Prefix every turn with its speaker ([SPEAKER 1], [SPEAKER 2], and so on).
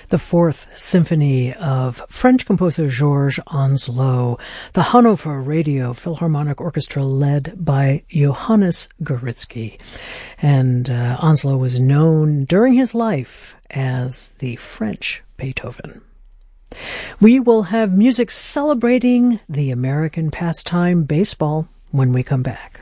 [SPEAKER 1] the Fourth Symphony of French composer Georges Onslow, the Hanover Radio Philharmonic Orchestra led by Johannes Gouritzky. And Onslow was known during his life as the French Beethoven. We will have music celebrating the American pastime baseball when we come back.